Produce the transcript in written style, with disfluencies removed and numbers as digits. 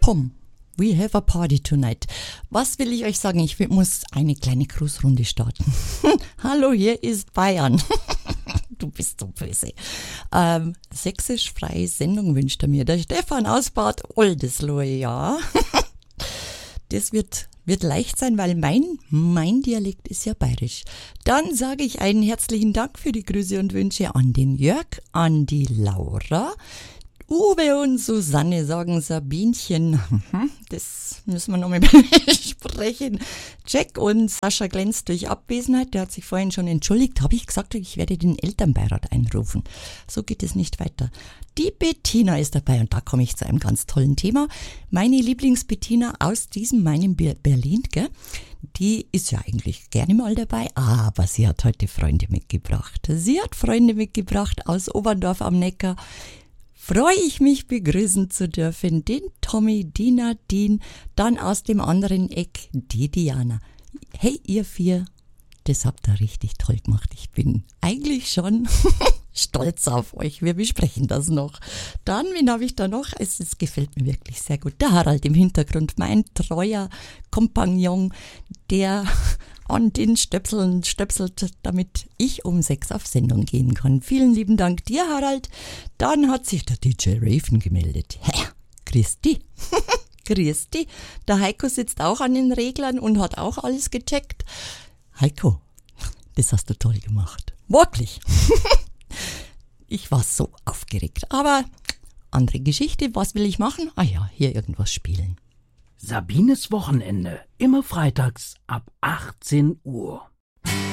Pom. We have a party tonight. Was will ich euch sagen? Ich muss eine kleine Grußrunde starten. Hallo, hier ist Bayern. Du bist so böse. Sächsisch-freie Sendung wünscht er mir. Der Stefan aus Bad Oldesloe, ja. Das wird leicht sein, weil mein Dialekt ist ja bayerisch. Dann sage ich einen herzlichen Dank für die Grüße und Wünsche an den Jörg, an die Laura, Uwe und Susanne sagen Sabinchen. Das müssen wir nochmal besprechen. Jack und Sascha glänzt durch Abwesenheit. Der hat sich vorhin schon entschuldigt. Habe ich gesagt, ich werde den Elternbeirat einrufen. So geht es nicht weiter. Die Bettina ist dabei und da komme ich zu einem ganz tollen Thema. Meine Lieblingsbettina aus meinem Berlin, gell? Die ist ja eigentlich gerne mal dabei, aber sie hat heute Freunde mitgebracht. Sie hat Freunde mitgebracht aus Oberndorf am Neckar. Freue ich mich, begrüßen zu dürfen, den Tommy, die Nadine, dann aus dem anderen Eck, die Diana. Hey, ihr vier, das habt ihr richtig toll gemacht. Ich bin eigentlich schon stolz auf euch. Wir besprechen das noch. Dann, wen habe ich da noch? Es gefällt mir wirklich sehr gut. Der Harald im Hintergrund, mein treuer Kompagnon, der an den Stöpseln stöpselt, damit ich um 6 auf Sendung gehen kann. Vielen lieben Dank dir, Harald. Dann hat sich der DJ Raven gemeldet. Christi. Christi. Der Heiko sitzt auch an den Reglern und hat auch alles gecheckt. Heiko, das hast du toll gemacht. Wirklich. Ich war so aufgeregt. Aber andere Geschichte. Was will ich machen? Ah ja, hier irgendwas spielen. Sabines Wochenende, immer freitags ab 18 Uhr.